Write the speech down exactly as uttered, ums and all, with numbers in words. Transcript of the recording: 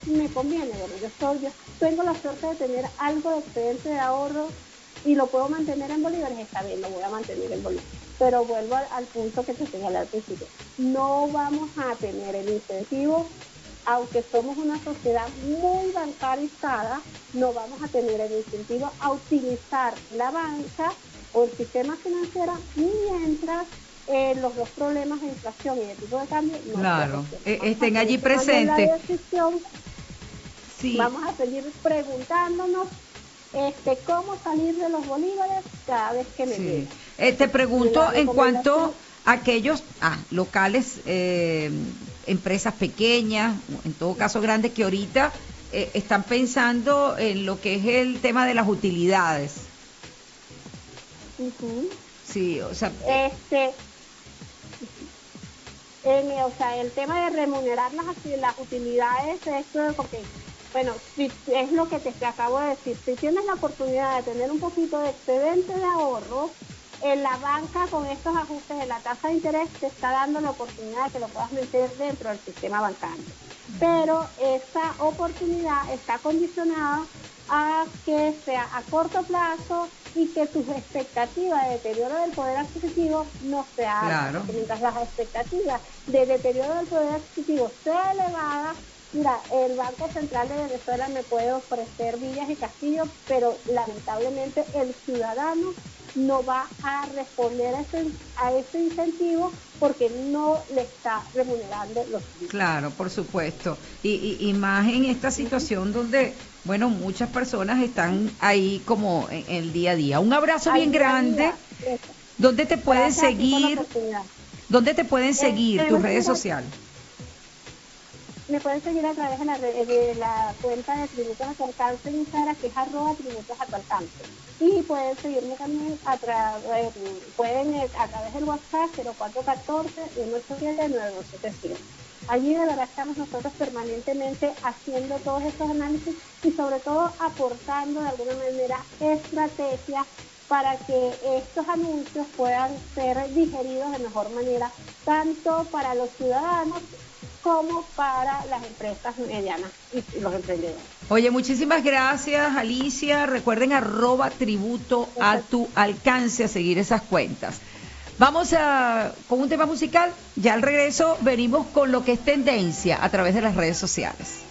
me conviene. Bueno, yo, soy, yo tengo la suerte de tener algo de excedente de ahorro y lo puedo mantener en bolívares, está bien, lo voy a mantener en bolívares. Pero vuelvo al, al punto que te señalé al principio. No vamos a tener el incentivo, aunque somos una sociedad muy bancarizada, no vamos a tener el incentivo a utilizar la banca o el sistema financiero mientras eh, los dos problemas de inflación y de tipo de cambio no se Claro, resuelven. eh, Vamos a estén allí seguir tomando la presentes. decisión, Sí, vamos a seguir preguntándonos este, cómo salir de los bolívares cada vez que me sí. llegan. Eh, te Y la pregunto en cuanto recomendación, a aquellos ah, locales, eh, empresas pequeñas, en todo caso grandes, que ahorita eh, están pensando en lo que es el tema de las utilidades. uh-huh, Sí, o sea, eh, este, en, o sea, el tema de remunerar las, las utilidades, esto, porque, bueno, si, es lo que te, te acabo de decir, si tienes la oportunidad de tener un poquito de excedente de ahorro, en la banca con estos ajustes de la tasa de interés te está dando la oportunidad de que lo puedas meter dentro del sistema bancario. Pero esa oportunidad está condicionada a que sea a corto plazo y que tus expectativas de deterioro del poder adquisitivo no sea alta, claro. porque mientras las expectativas de deterioro del poder adquisitivo sea elevada, mira, el Banco Central de Venezuela me puede ofrecer villas y castillos, pero lamentablemente el ciudadano no va a responder a ese, a ese incentivo porque no le está remunerando los servicios. Claro, por supuesto. Y, y, y más en esta Uh-huh. situación donde, bueno, muchas personas están ahí como en, en el día a día. Un abrazo Al bien día a grande. día. Eso. ¿Dónde te pueden Gracias a ti por la seguir? oportunidad. ¿Dónde te pueden Eh, seguir me, tus voy a redes seguir a, sociales? me pueden seguir a través de la, de la cuenta de Tributos a tu alcance en Instagram, que es arroba tributos a tu alcance. Y pueden seguirme también a, tra eh, pueden, eh, a través del WhatsApp cero cuatro uno cuatro, uno ocho siete, nueve dos siete siete. Allí de verdad estamos nosotros permanentemente haciendo todos estos análisis y sobre todo aportando de alguna manera estrategias para que estos anuncios puedan ser digeridos de mejor manera, tanto para los ciudadanos como para las empresas medianas y los emprendedores. Oye, muchísimas gracias, Alicia. Recuerden arroba tributo a Perfecto. tu alcance a seguir esas cuentas. Vamos a con un tema musical. Ya al regreso venimos con lo que es tendencia a través de las redes sociales.